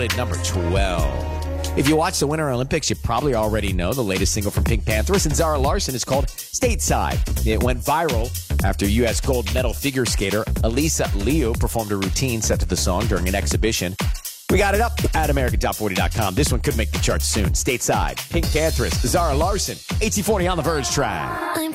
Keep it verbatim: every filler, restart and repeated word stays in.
At number twelve. If you watch the Winter Olympics, you probably already know the latest single from Pink Panthers and Zara Larsson is called Stateside. It went viral after U S gold medal figure skater Elisa Liu performed a routine set to the song during an exhibition. We got it up at American Top forty dot com. This one could make the charts soon. Stateside, Pink Panthers, Zara Larsson, eighteen forty on the Verge track.